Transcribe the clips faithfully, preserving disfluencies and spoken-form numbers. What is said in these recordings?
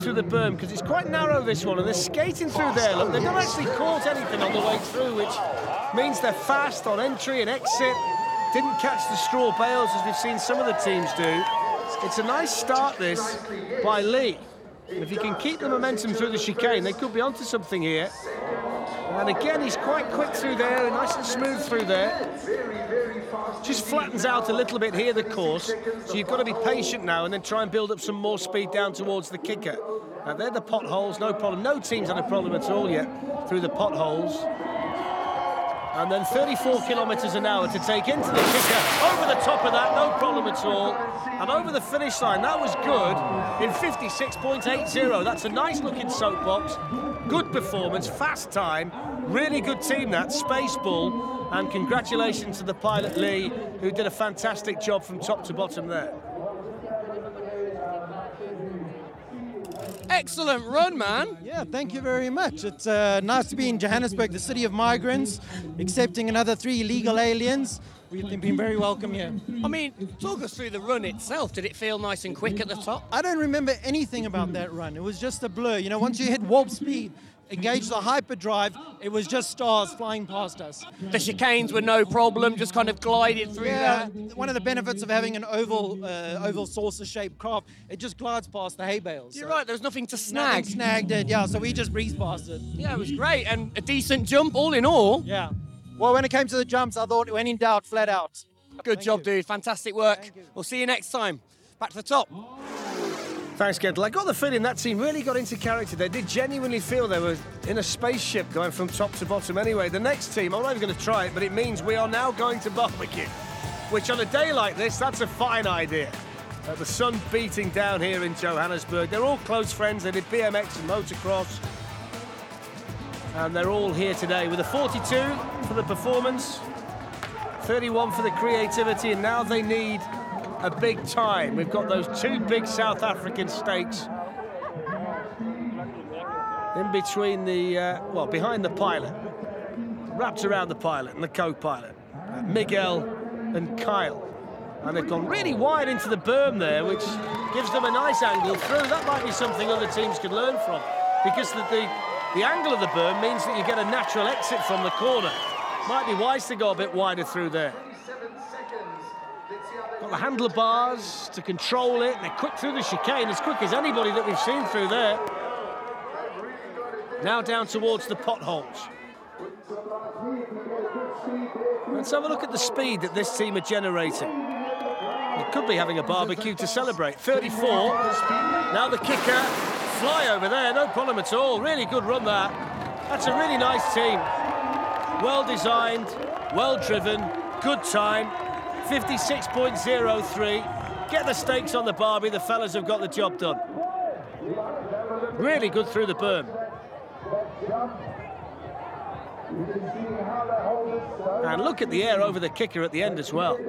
through the berm because it's quite narrow, this one, and they're skating through there. Look, they've not actually caught anything on the way through, which means they're fast on entry and exit. Didn't catch the straw bales as we've seen some of the teams do. It's a nice start, this, by Lee. If he can keep the momentum through the chicane, they could be onto something here. And again, he's quite quick through there, nice and smooth through there. Just flattens out a little bit here, the course. So you've got to be patient now and then try and build up some more speed down towards the kicker. Now, they're the potholes, no problem. No team's had a problem at all yet through the potholes. And then thirty-four kilometres an hour to take into the kicker. Over the top of that, no problem at all. And over the finish line, that was good in fifty-six point eight zero. That's a nice looking soapbox. Good performance, fast time. Really good team, that. Space Bull. And congratulations to the pilot, Lee, who did a fantastic job from top to bottom there. Excellent run, man. Yeah, thank you very much. It's uh, nice to be in Johannesburg, the city of migrants, accepting another three illegal aliens. We've been very welcome here. I mean, talk us through the run itself. Did it feel nice and quick at the top? I don't remember anything about that run. It was just a blur. You know, once you hit warp speed, engage the hyperdrive, it was just stars flying past us. The chicanes were no problem, just kind of glided through yeah, that. One of the benefits of having an oval uh, oval saucer-shaped craft, it just glides past the hay bales. You're so right, there was nothing to snag. Nothing snagged it, yeah, so we just breezed past it. Yeah, it was great, and a decent jump all in all. Yeah. Well, when it came to the jumps, I thought when in doubt, flat out. Good Thank job, you. dude. Fantastic work. We'll see you next time. Back to the top. Thanks, Gentle. I got the feeling that team really got into character. They did genuinely feel they were in a spaceship going from top to bottom. Anyway, the next team, I'm not even going to try it, but it means we are now going to barbecue, which on a day like this, that's a fine idea. Uh, the sun beating down here in Johannesburg. They're all close friends. They did B M X and motocross. And they're all here today with a forty-two for the performance, thirty-one for the creativity, and now they need a big time. We've got those two big South African stakes in between the, uh, well, behind the pilot, wrapped around the pilot and the co-pilot, uh, Miguel and Kyle. And they've gone really wide into the berm there, which gives them a nice angle through. That might be something other teams could learn from, because the, the, the angle of the berm means that you get a natural exit from the corner. Might be wise to go a bit wider through there. Got the handlebars to control it, and they're quick through the chicane, as quick as anybody that we've seen through there. Now down towards the potholes. Let's have a look at the speed that this team are generating. It could be having a barbecue to celebrate. thirty-four, now the kicker, fly over there, no problem at all. Really good run that. That's a really nice team. Well designed, well driven, good time. fifty-six point zero three. Get the stakes on the barbie, the fellas have got the job done. Really good through the berm. And look at the air over the kicker at the end as well.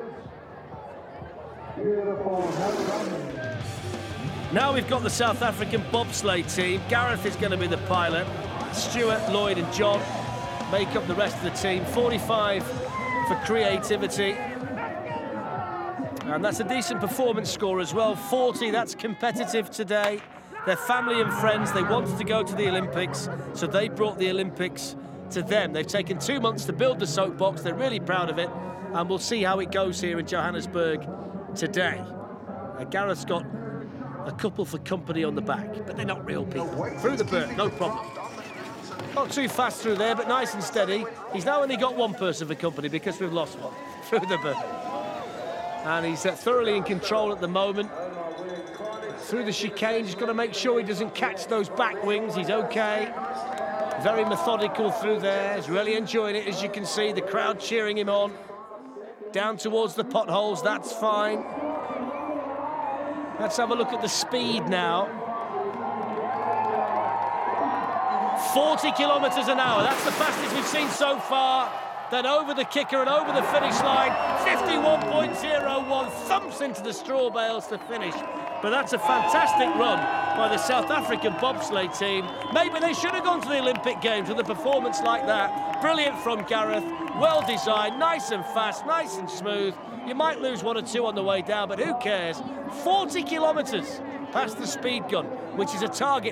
Now we've got the South African bobsleigh team. Gareth is going to be the pilot. Stuart, Lloyd and John make up the rest of the team. forty-five for creativity. And that's a decent performance score as well. forty, that's competitive today. They're family and friends. They wanted to go to the Olympics, so they brought the Olympics to them. They've taken two months to build the soapbox. They're really proud of it, and we'll see how it goes here in Johannesburg today. Uh, Gareth's got a couple for company on the back, but they're not real people. Through the berm, no problem. Not too fast through there, but nice and steady. He's now only got one person for company because we've lost one through the berm. And he's uh, thoroughly in control at the moment. Through the chicane, he's got to make sure he doesn't catch those back wings. He's okay. Very methodical through there. He's really enjoying it, as you can see. The crowd cheering him on. Down towards the potholes, that's fine. Let's have a look at the speed now. forty kilometres an hour, that's the fastest we've seen so far. Then over the kicker and over the finish line, fifty-one point zero one, thumps into the straw bales to finish. But that's a fantastic run by the South African bobsleigh team. Maybe they should have gone to the Olympic Games with a performance like that. Brilliant from Gareth, well designed, nice and fast, nice and smooth. You might lose one or two on the way down, but who cares? forty kilometres past the speed gun. which is a target